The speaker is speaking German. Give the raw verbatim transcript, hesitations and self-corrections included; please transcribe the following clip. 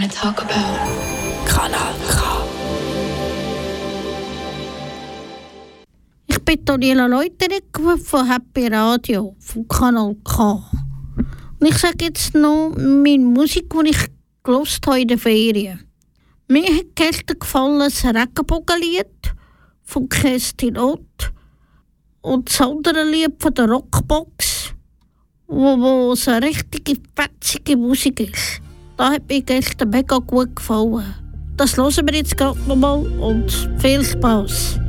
to talk about. Kanal K. Ich bin Daniela Leuterig von Happy Radio, von Kanal K. Und ich sage jetzt noch meine Musik, die ich gehört habe in den Ferien. Mir hat gestern gefallen das Regenbogenlied von Kerstin Ott und das andere Lied von der Rockbox, wo, wo so eine richtige fetzige Musik ist. Das hat mir gestern mega gut gefallen. Das hören wir jetzt gerade nochmal und viel Spaß.